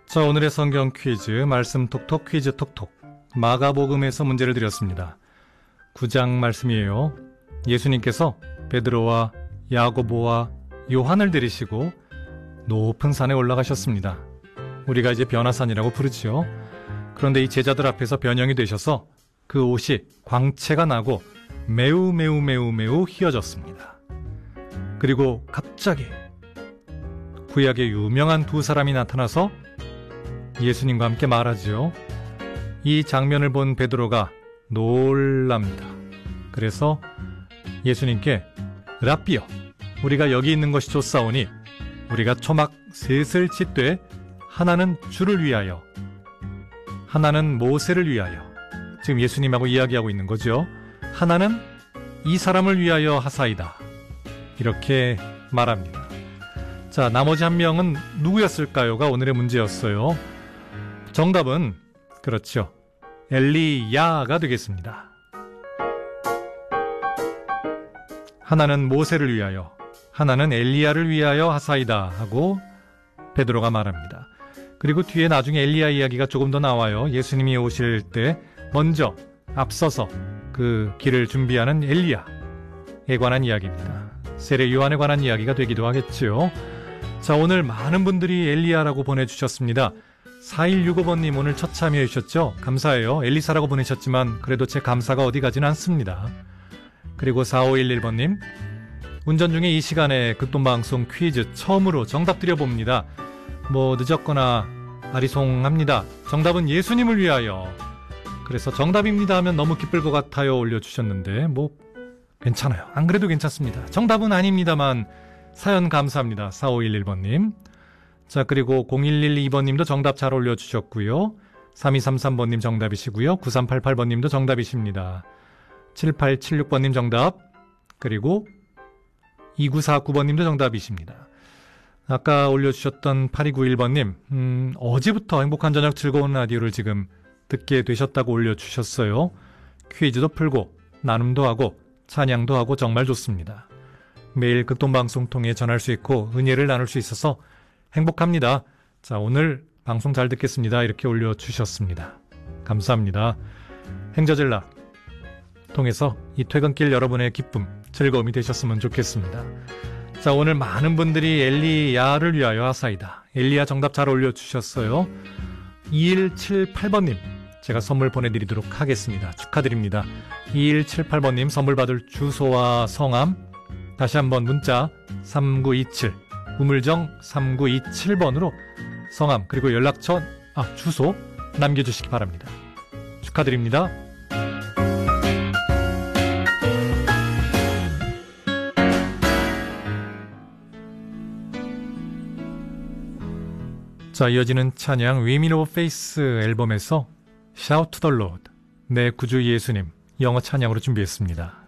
자, 오늘의 성경 퀴즈, 말씀 톡톡 퀴즈 톡톡. 마가복음에서 문제를 드렸습니다. 9장 말씀이에요. 예수님께서 베드로와 야고보와 요한을 데리시고 높은 산에 올라가셨습니다. 우리가 이제 변화산이라고 부르지요. 그런데 이 제자들 앞에서 변형이 되셔서 그 옷이 광채가 나고 매우 희어졌습니다. 그리고 갑자기 구약의 유명한 두 사람이 나타나서 예수님과 함께 말하지요. 이 장면을 본 베드로가 놀랍니다. 그래서 예수님께 랍비여, 우리가 여기 있는 것이 좋사오니 우리가 초막 셋을 짓되 하나는 주를 위하여, 하나는 모세를 위하여, 지금 예수님하고 이야기하고 있는 거죠. 하나는 이 사람을 위하여 하사이다, 이렇게 말합니다. 자, 나머지 한 명은 누구였을까요가 오늘의 문제였어요. 정답은 그렇죠, 엘리야가 되겠습니다. 하나는 모세를 위하여, 하나는 엘리야를 위하여 하사이다 하고 베드로가 말합니다. 그리고 뒤에 나중에 엘리야 이야기가 조금 더 나와요. 예수님이 오실 때 먼저 앞서서 그 길을 준비하는 엘리야에 관한 이야기입니다. 세례 요한에 관한 이야기가 되기도 하겠죠. 자, 오늘 많은 분들이 엘리야라고 보내주셨습니다. 4165번님 오늘 첫 참여해 주셨죠? 감사해요. 엘리사라고 보내셨지만 그래도 제 감사가 어디 가지는 않습니다. 그리고 4511번님, 운전 중에 이 시간에 극동방송 퀴즈 처음으로 정답 드려봅니다. 뭐 늦었거나 아리송합니다. 정답은 예수님을 위하여. 그래서 정답입니다 하면 너무 기쁠 것 같아요 올려주셨는데 뭐 괜찮아요. 안 그래도 괜찮습니다. 정답은 아닙니다만 사연 감사합니다. 4511번님. 자, 그리고 0112번님도 정답 잘 올려주셨고요. 3233번님 정답이시고요. 9388번님도 정답이십니다. 7876번님 정답, 그리고 2949번님도 정답이십니다. 아까 올려주셨던 8291번님, 어제부터 행복한 저녁 즐거운 라디오를 지금 듣게 되셨다고 올려주셨어요. 퀴즈도 풀고 나눔도 하고 찬양도 하고 정말 좋습니다. 매일 극동방송 통해 전할 수 있고 은혜를 나눌 수 있어서 행복합니다. 자, 오늘 방송 잘 듣겠습니다, 이렇게 올려주셨습니다. 감사합니다. 행저젤라 통해서 이 퇴근길 여러분의 기쁨, 즐거움이 되셨으면 좋겠습니다. 자, 오늘 많은 분들이 엘리야를 위하여 하사이다, 엘리야 정답 잘 올려주셨어요. 2178번님 제가 선물 보내드리도록 하겠습니다. 축하드립니다. 2178번님 선물 받을 주소와 성함 다시 한번 문자 3927 우물정 3927번으로 성함 그리고 연락처, 주소 남겨주시기 바랍니다. 축하드립니다. 자, 이어지는 찬양 Women of Faith 앨범에서 Shout to the Lord, 내 구주 예수님, 영어 찬양으로 준비했습니다.